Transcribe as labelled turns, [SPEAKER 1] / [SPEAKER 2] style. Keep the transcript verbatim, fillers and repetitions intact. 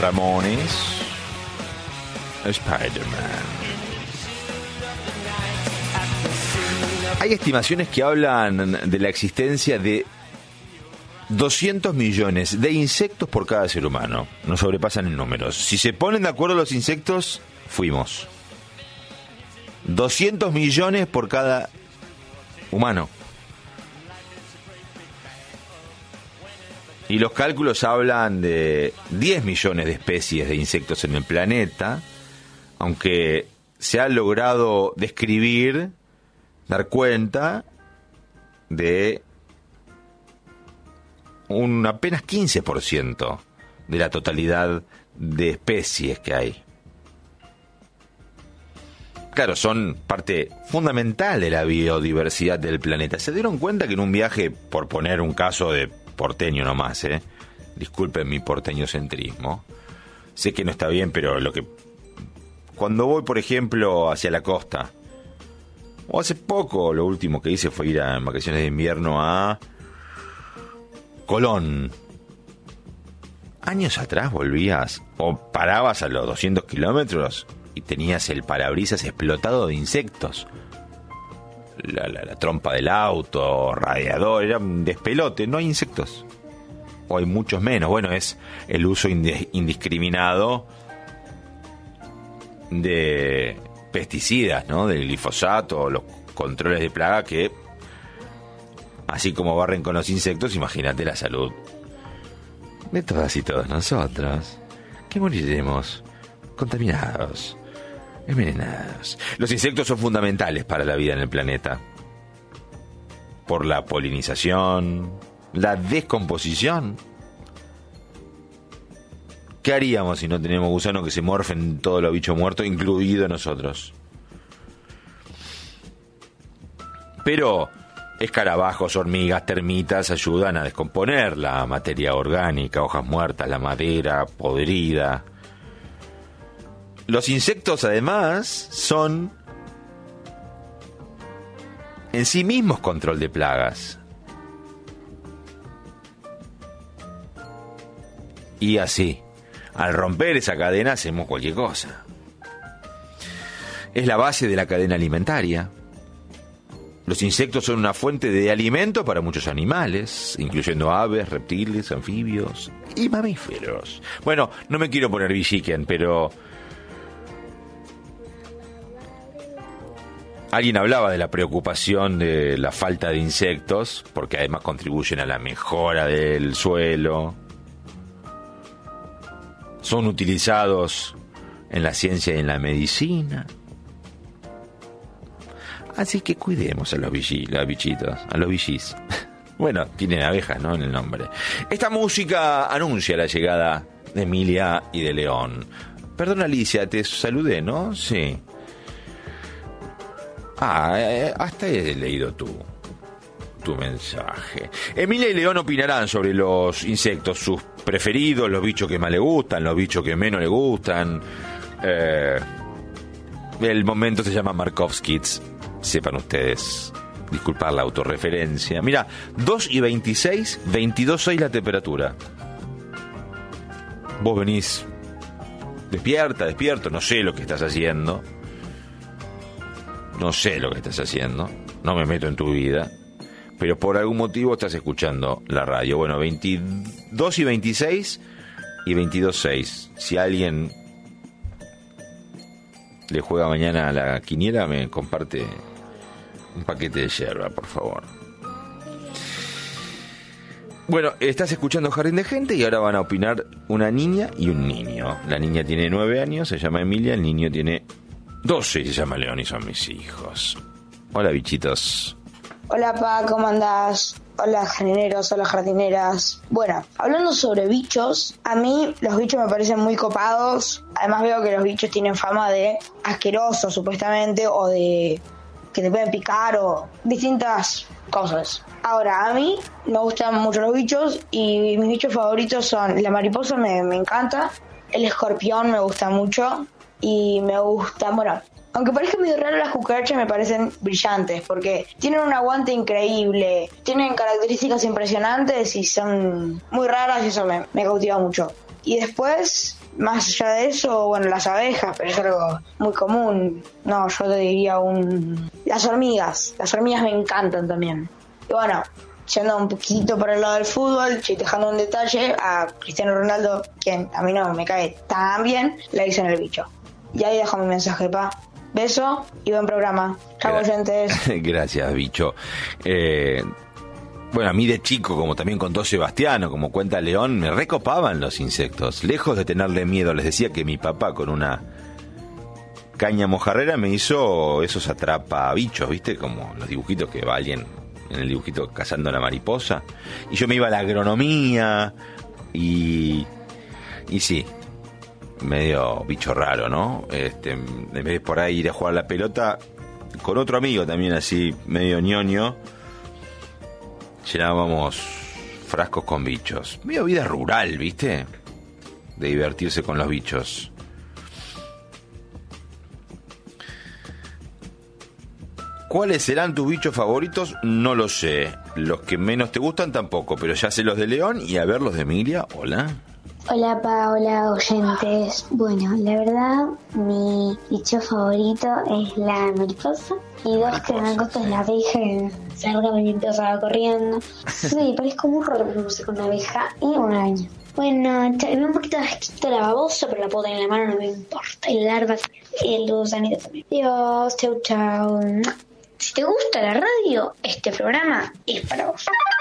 [SPEAKER 1] Ramones, Spider-Man. Hay estimaciones que hablan de la existencia de doscientos millones de insectos por cada ser humano. Nos sobrepasan en números. Si se ponen de acuerdo los insectos, fuimos. doscientos millones por cada humano. Y los cálculos hablan de diez millones de especies de insectos en el planeta, aunque se ha logrado describir, dar cuenta de un apenas quince por ciento de la totalidad de especies que hay. Claro, son parte fundamental de la biodiversidad del planeta. ¿Se dieron cuenta que en un viaje, por poner un caso de porteño nomás, eh? disculpen mi porteñocentrismo, sé que no está bien, pero lo que cuando voy, por ejemplo, hacia la costa, o hace poco, lo último que hice fue ir a, en vacaciones de invierno a Colón. Años atrás volvías o parabas a los doscientos kilómetros y tenías el parabrisas explotado de insectos. La, la, la trompa del auto, radiador, era un despelote. No hay insectos, o hay muchos menos. Bueno, es el uso indiscriminado de pesticidas, ¿no? Del glifosato, los controles de plaga que, así como barren con los insectos, imagínate la salud de todas y todos nosotros, que moriremos contaminados, envenenados. Los insectos son fundamentales para la vida en el planeta, por la polinización, la descomposición. ¿Qué haríamos si no tenemos gusanos que se morfen todos los bichos muertos, incluidos nosotros? Pero escarabajos, hormigas, termitas ayudan a descomponer la materia orgánica, hojas muertas, la madera podrida. Los insectos, además, son en sí mismos control de plagas. Y así, al romper esa cadena hacemos cualquier cosa. Es la base de la cadena alimentaria. Los insectos son una fuente de alimento para muchos animales, incluyendo aves, reptiles, anfibios y mamíferos. Bueno, no me quiero poner villiquen, pero alguien hablaba de la preocupación de la falta de insectos, porque además contribuyen a la mejora del suelo. Son utilizados en la ciencia y en la medicina. Así que cuidemos a los bichi, a bichitos, a los bichis. Bueno, tienen abejas, ¿no?, en el nombre. Esta música anuncia la llegada de Emilia y de León. Perdón, Alicia, te saludé, ¿no? Sí. Ah, eh, hasta he leído tu, tu mensaje. Emilia y León opinarán sobre los insectos, sus preferidos, los bichos que más le gustan, los bichos que menos le gustan. Eh, el momento se llama Markovskis. Sepan ustedes disculpar la autorreferencia. Mira, dos y veintiséis, veintidós seis la temperatura. Vos venís despierta, despierto, no sé lo que estás haciendo. No sé lo que estás haciendo. No me meto en tu vida. Pero por algún motivo estás escuchando la radio. Bueno, veintidós y veintiséis y veintidós seis. Si alguien le juega mañana a la quiniela, me comparte un paquete de yerba, por favor. Bueno, estás escuchando Jardín de Gente y ahora van a opinar una niña y un niño. La niña tiene nueve años, se llama Emilia. El niño tiene doce y se llama León y son mis hijos. Hola, bichitos.
[SPEAKER 2] Hola, Pa, ¿cómo andás? Hola, jardineros, hola, jardineras. Bueno, hablando sobre bichos, a mí los bichos me parecen muy copados. Además veo que los bichos tienen fama de asquerosos, supuestamente, o de que te pueden picar o distintas cosas. Ahora, a mí me gustan mucho los bichos y mis bichos favoritos son la mariposa, me, me encanta, el escorpión me gusta mucho y me gusta, bueno, aunque parezca medio raro, las cucarachas me parecen brillantes porque tienen un aguante increíble, tienen características impresionantes y son muy raras y eso me, me cautiva mucho. Y después, más allá de eso, bueno, las abejas, pero es algo muy común. No, yo te diría un... Las hormigas. Las hormigas me encantan también. Y bueno, yendo un poquito por el lado del fútbol, dejando un detalle, a Cristiano Ronaldo, quien a mí no me cae tan bien, le dicen el bicho. Y ahí dejo mi mensaje, pa. Beso y buen programa. Chau, oyentes.
[SPEAKER 1] Gracias, bicho. Eh... Bueno, a mí de chico, como también contó Sebastiano, como cuenta León, me recopaban los insectos. Lejos de tenerle miedo, les decía que mi papá con una caña mojarrera me hizo esos atrapa-bichos, ¿viste? Como los dibujitos que va alguien en el dibujito cazando la mariposa. Y yo me iba a la agronomía y... Y sí, medio bicho raro, ¿no? Este, en vez de por ahí ir a jugar a la pelota, con otro amigo también así, medio ñoño, llenábamos frascos con bichos. Medio vida rural, ¿viste? De divertirse con los bichos. ¿Cuáles serán tus bichos favoritos? No lo sé. Los que menos te gustan tampoco, pero ya sé los de León y a ver los de Emilia. Hola.
[SPEAKER 3] Hola, Pa, hola, oyentes. Bueno, la verdad, mi bicho favorito es la mariposa. Y dos que me dan gusto es la abeja, que seguramente va corriendo. Sí, parezco muy raro que me puse con una abeja y una araña. Bueno, me da un poquito de asquito la babosa, pero la puedo tener en la mano, no me importa. Y la larva, el gusanito también. Dios, chau, chau. Si te gusta la radio, este programa es para vos.